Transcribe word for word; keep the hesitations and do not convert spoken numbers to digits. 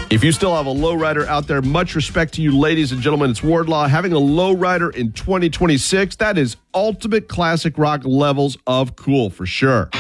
If you still have a lowrider out there, much respect to you, ladies and gentlemen. It's Wardlaw. Having a lowrider in twenty twenty-six, that is ultimate classic rock levels of cool for sure.